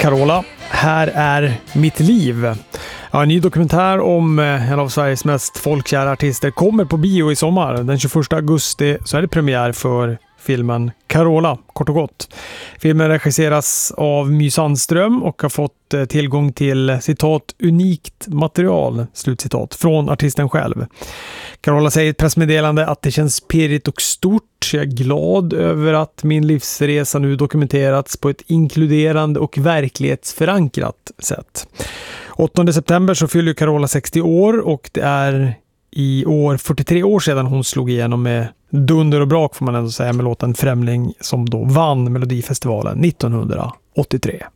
Carola. Här är mitt liv. Ja, en ny dokumentär om en av Sveriges mest folkkära artister kommer på bio i sommar. Den 21 augusti så är det premiär för filmen Carola, kort och gott. Filmen regisseras av My Sandström och har fått tillgång till citat unikt material, slutcitat, från artisten själv. Carola säger i ett pressmeddelande att det känns pirrigt och stort. Jag är glad över att min livsresa nu dokumenterats på ett inkluderande och verklighetsförankrat sätt. 8 september så fyller Carola 60 år och det är i år 43 år sedan hon slog igenom med dunder och brak får man ändå säga med låten Främling som då vann Melodifestivalen 1983.